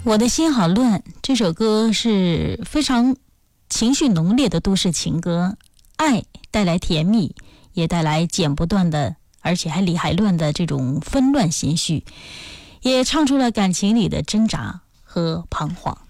我的心好乱，这首歌是非常情绪浓烈的都市情歌，爱带来甜蜜，也带来剪不断的，而且还理还乱的这种纷乱心绪，也唱出了感情里的挣扎和彷徨。